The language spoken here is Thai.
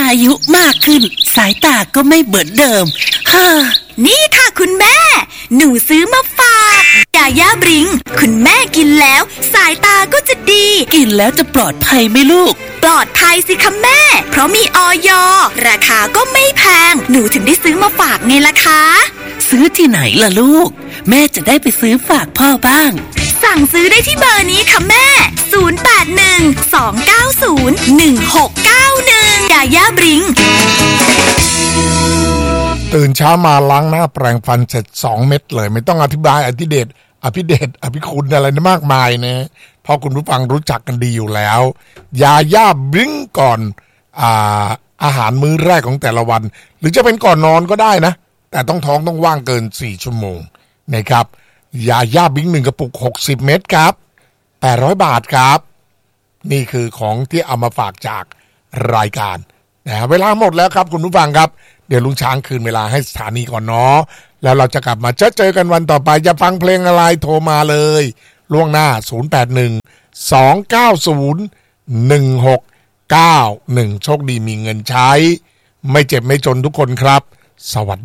อายุมากขึ้นสายตาก็ไม่เหมือนเดิมนี่ค่ะคุณแม่หนูซื้อมาฝากยาย่าบริงคุณแม่กินแล้วสายตาก็จะดีกินแล้วจะปลอดภัยไหมลูกปลอดภัยสิคะแม่เพราะมีอย.ราคาก็ไม่แพงหนูถึงได้ซื้อมาฝากไงล่ะคะซื้อที่ไหนล่ะลูกแม่จะได้ไปซื้อฝากพ่อบ้างสั่งซื้อได้ที่เบอร์นี้ค่ะแม่0812901691ยาย่าบริงตื่นเช้ามาล้างหน้าแปรงฟันเสร็จ2เม็ดเลยไม่ต้องอธิบายอภิเดชอภิคุณอะไรมากมายนะเพราะคุณผู้ฟังรู้จักกันดีอยู่แล้วยาย่าบริงก่อนอาหารมื้อแรกของแต่ละวันหรือจะเป็นก่อนนอนก็ได้นะแต่ท้องต้องว่างเกิน4ชั่วโมงนะครับยาย่าบริง1กระปุก60เม็ดครับ800บาทครับนี่คือของที่เอามาฝากจากรายการนะเวลาหมดแล้วครับคุณผู้ฟังครับเดี๋ยวลุงช้างคืนเวลาให้สถานีก่อนเนาะแล้วเราจะกลับมาเจอกันวันต่อไปจะฟังเพลงอะไรโทรมาเลยล่วงหน้า0812901691โชคดีมีเงินใช้ไม่เจ็บไม่จนทุกคนครับสวัสดี